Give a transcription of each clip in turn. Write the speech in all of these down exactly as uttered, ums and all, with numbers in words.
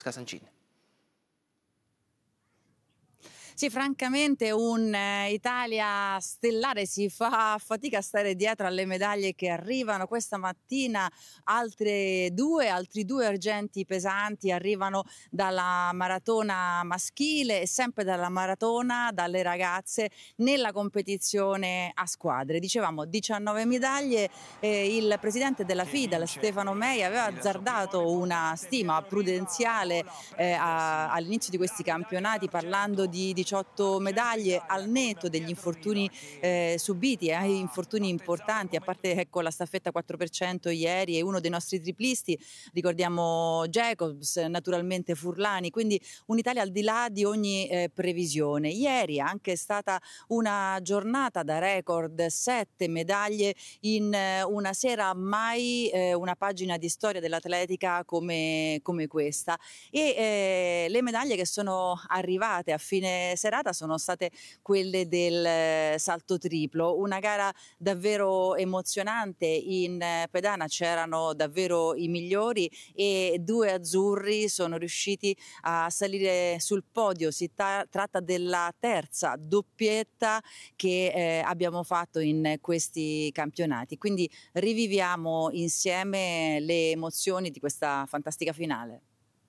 Sancini. Sì, francamente un'Italia stellare, si fa fatica a stare dietro alle medaglie che arrivano. Questa mattina altre due, altri due argenti pesanti arrivano dalla maratona maschile e sempre dalla maratona dalle ragazze nella competizione a squadre. Dicevamo diciannove medaglie, eh, il presidente della FIDAL Stefano Mei aveva azzardato una stima prudenziale eh, a, all'inizio di questi campionati parlando di diciotto medaglie al netto degli infortuni eh, subiti, eh, infortuni importanti, a parte ecco, la staffetta quattro per cento ieri e uno dei nostri triplisti, ricordiamo Jacobs, naturalmente Furlani, quindi un'Italia al di là di ogni eh, previsione. Ieri è anche stata una giornata da record, sette medaglie in eh, una sera, mai eh, una pagina di storia dell'atletica come, come questa. E eh, le medaglie che sono arrivate a fine serata sono state quelle del eh, salto triplo, una gara davvero emozionante. In eh, pedana c'erano davvero i migliori e due azzurri sono riusciti a salire sul podio. Si ta- tratta della terza doppietta che eh, abbiamo fatto in questi campionati, quindi riviviamo insieme le emozioni di questa fantastica finale.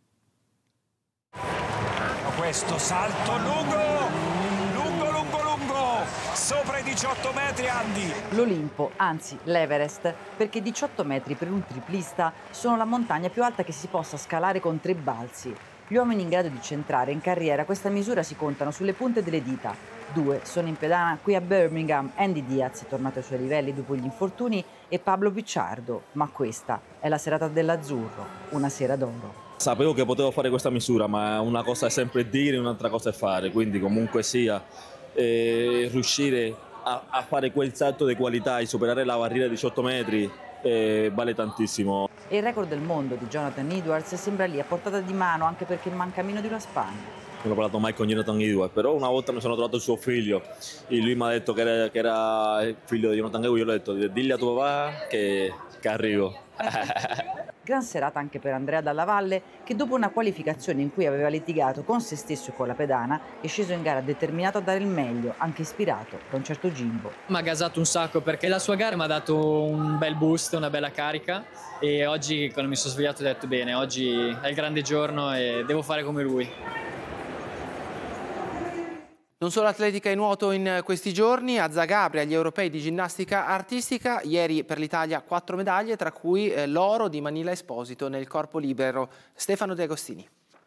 Questo salto lungo, lungo, lungo, lungo, sopra i diciotto metri, Andi. L'Olimpo, anzi l'Everest, perché diciotto metri per un triplista sono la montagna più alta che si possa scalare con tre balzi. Gli uomini in grado di centrare in carriera questa misura si contano sulle punte delle dita. Due sono in pedana qui a Birmingham, Andy Diaz, tornato ai suoi livelli dopo gli infortuni, e Pablo Picciardo, ma questa è la serata dell'azzurro, una sera d'oro. Sapevo che potevo fare questa misura, ma una cosa è sempre dire, un'altra cosa è fare, quindi comunque sia eh, riuscire a, a fare quel salto di qualità e superare la barriera di diciotto metri eh, vale tantissimo. E il record del mondo di Jonathan Edwards sembra lì a portata di mano, anche perché manca meno di una Spagna. Non ho parlato mai con Jonathan Edwards, però una volta mi sono trovato il suo figlio e lui mi ha detto che era, che era il figlio di Jonathan Edwards. Io gli ho detto, digli a tuo papà che, che arrivo. Gran serata anche per Andrea Dalla Valle, che dopo una qualificazione in cui aveva litigato con se stesso e con la pedana è sceso in gara determinato a dare il meglio, anche ispirato da un certo Jimbo. Mi ha gasato un sacco perché la sua gara mi ha dato un bel boost, una bella carica, e oggi quando mi sono svegliato ho detto bene, oggi è il grande giorno e devo fare come lui. Non solo atletica e nuoto in questi giorni, a Zagabria gli europei di ginnastica artistica, ieri per l'Italia quattro medaglie, tra cui eh, l'oro di Manila Esposito nel corpo libero. Stefano De Agostini.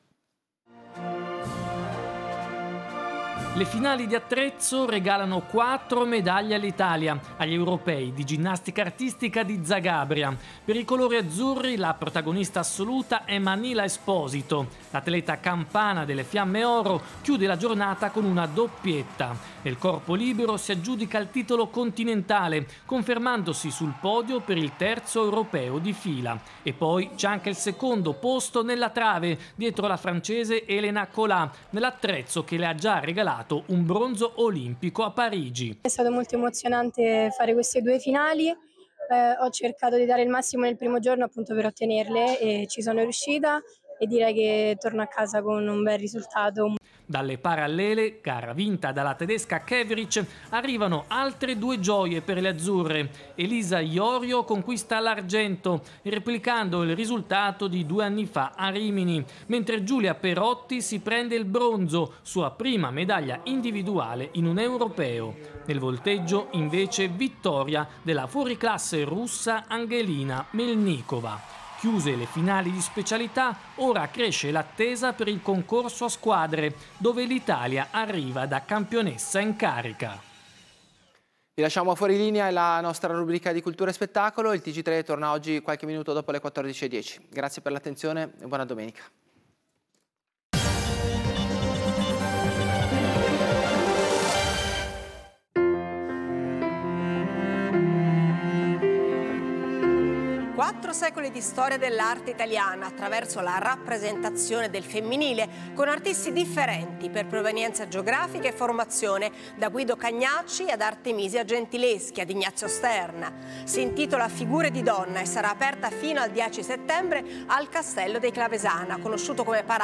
Le finali di attrezzo regalano quattro medaglie all'Italia agli europei di ginnastica artistica di Zagabria. Per i colori azzurri la protagonista assoluta è Manila Esposito. L'atleta campana delle Fiamme Oro chiude la giornata con una doppietta. Nel corpo libero si aggiudica il titolo continentale, confermandosi sul podio per il terzo europeo di fila. E poi c'è anche il secondo posto nella trave, dietro la francese Elena Colà, nell'attrezzo che le ha già regalato un bronzo olimpico a Parigi. È stato molto emozionante fare queste due finali, eh, ho cercato di dare il massimo nel primo giorno appunto per ottenerle e ci sono riuscita e direi che torno a casa con un bel risultato. Dalle parallele, gara vinta dalla tedesca Kevrich, arrivano altre due gioie per le azzurre. Elisa Iorio conquista l'argento, replicando il risultato di due anni fa a Rimini, mentre Giulia Perotti si prende il bronzo, sua prima medaglia individuale in un europeo. Nel volteggio, invece, vittoria della fuoriclasse russa Angelina Melnikova. Chiuse le finali di specialità, ora cresce l'attesa per il concorso a squadre, dove l'Italia arriva da campionessa in carica. Vi lasciamo fuori linea la nostra rubrica di cultura e spettacolo. Il T G tre torna oggi qualche minuto dopo le quattordici e dieci. Grazie per l'attenzione e buona domenica. Quattro secoli di storia dell'arte italiana attraverso la rappresentazione del femminile con artisti differenti per provenienza geografica e formazione, da Guido Cagnacci ad Artemisia Gentileschi ad Ignazio Sterna. Si intitola Figure di donna e sarà aperta fino al dieci settembre al Castello dei Clavesana, conosciuto come Paracqua.